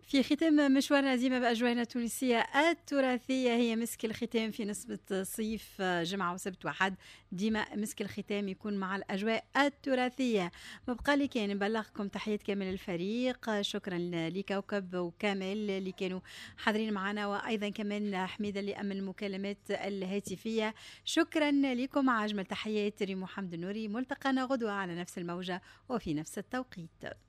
في ختام مشوارنا ديما بأجواءنا التونسية التراثية، هي مسك الختام في نسبة صيف جمعة وسبت وحد. ديما مسك الختام يكون مع الأجواء التراثية. ما بقى لي كان نبلغكم تحية كامل الفريق. شكرا لكوكب وكامل اللي كانوا حاضرين معنا، وأيضا كمان حميدة اللي أمن المكالمات الهاتفية. شكرا لكم. أجمل تحيات ريم محمد النوري. ملتقانا غدوة على نفس الموجة وفي نفس التوقيت.